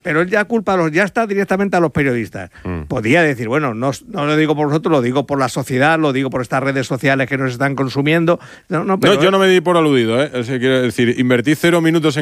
Pero él ya ya está directamente a los periodistas. Podía decir, bueno, no lo digo por vosotros, lo digo por la sociedad, lo digo por estas redes sociales que nos están consumiendo. Pero yo no me di por aludido, ¿eh? Quiero decir, invertí 0 minutos en